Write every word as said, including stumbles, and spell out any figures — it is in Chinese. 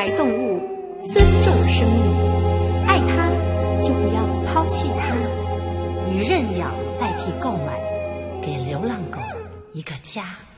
爱动物，尊重生命，爱它就不要抛弃它， 以认养代替购买，给流浪狗一个家。